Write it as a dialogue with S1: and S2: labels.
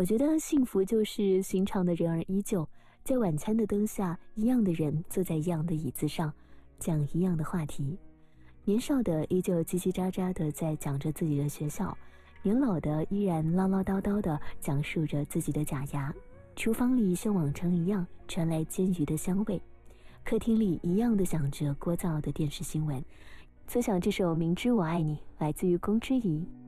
S1: 我觉得幸福就是寻常的人儿依旧，在晚餐的灯下，一样的人坐在一样的椅子上，讲一样的话题。年少的依旧叽叽喳喳的在讲着自己的学校，年老的依然唠唠叨叨的讲述着自己的假牙。厨房里像往常一样传来煎鱼的香味，客厅里一样的响着聒噪的电视新闻。侧想这首《明知我爱你》来自于龚之仪。